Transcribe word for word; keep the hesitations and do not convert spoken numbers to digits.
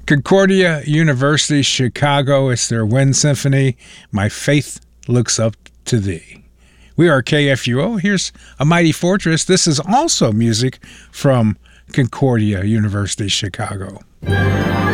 Concordia University, Chicago. It's their Wind Symphony. My Faith Looks Up to Thee. We are K F U O. Here's A Mighty Fortress. This is also music from Concordia University, Chicago.